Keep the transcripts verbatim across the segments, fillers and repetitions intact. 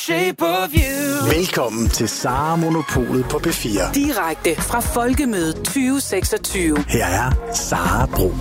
Shape of you. Velkommen til Sara Monopolet på B fire. Direkte fra Folkemødet tyve seksogtyve. Her er Sara Bro.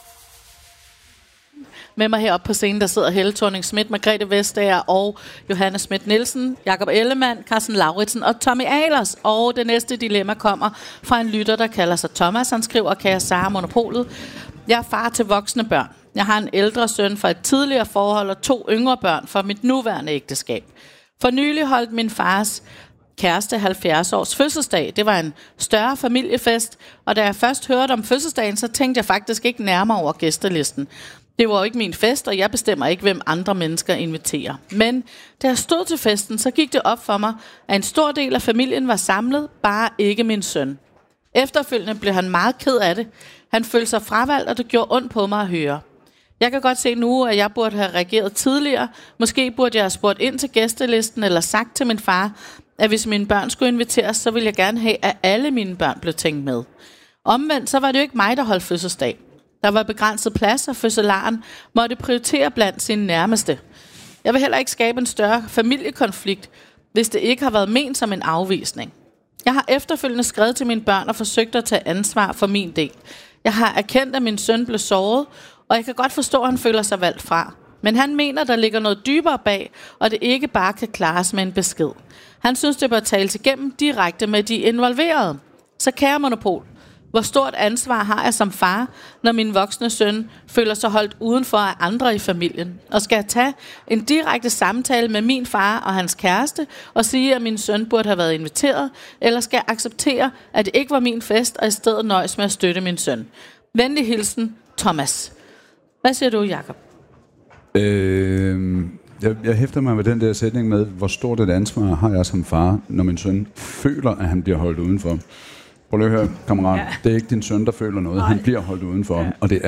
Med mig heroppe på scenen, der sidder Helle Thorning-Schmidt, Margrethe Vestager og Johanne Schmidt Nielsen, Jakob Ellemann, Carsten Lauritsen og Tommy Ahlers. Og det næste dilemma kommer fra en lytter, der kalder sig Thomas. Han skriver, kære Sara Monopolet, jeg er far til voksne børn. Jeg har en ældre søn fra et tidligere forhold og to yngre børn fra mit nuværende ægteskab. For nylig holdt min fars kæreste halvfjerds års fødselsdag. Det var en større familiefest, og da jeg først hørte om fødselsdagen, så tænkte jeg faktisk ikke nærmere over gæstelisten. Det var jo ikke min fest, og jeg bestemmer ikke, hvem andre mennesker inviterer. Men da jeg stod til festen, så gik det op for mig, at en stor del af familien var samlet, bare ikke min søn. Efterfølgende blev han meget ked af det. Han følte sig fravalgt, og det gjorde ondt på mig at høre. Jeg kan godt se nu, at jeg burde have reageret tidligere. Måske burde jeg have spurgt ind til gæstelisten, eller sagt til min far, at hvis mine børn skulle inviteres, så ville jeg gerne have, at alle mine børn blev tænkt med. Omvendt, så var det jo ikke mig, der holdt fødselsdag. Der var begrænset plads, og fødselaren måtte prioritere blandt sine nærmeste. Jeg vil heller ikke skabe en større familiekonflikt, hvis det ikke har været ment som en afvisning. Jeg har efterfølgende skrevet til mine børn og forsøgt at tage ansvar for min del. Jeg har erkendt, at min søn blev såret, og jeg kan godt forstå, at han føler sig valgt fra. Men han mener, der ligger noget dybere bag, og det ikke bare kan klares med en besked. Han synes, det bør tales igennem direkte med de involverede. Så kære Monopol, hvor stort ansvar har jeg som far, når min voksne søn føler sig holdt udenfor af andre i familien? Og skal jeg tage en direkte samtale med min far og hans kæreste og sige, at min søn burde have været inviteret? Eller skal jeg acceptere, at det ikke var min fest, og i stedet nøjes med at støtte min søn? Venlig hilsen, Thomas. Hvad siger du, Jakob? Øh, jeg, jeg hæfter mig med den der sætning med, hvor stort et ansvar har jeg som far, når min søn føler, at han bliver holdt udenfor. Prøv lige at høre, kammerat. Ja. Det er ikke din søn, der føler noget. Nej. Han bliver holdt udenfor, ja. Og det er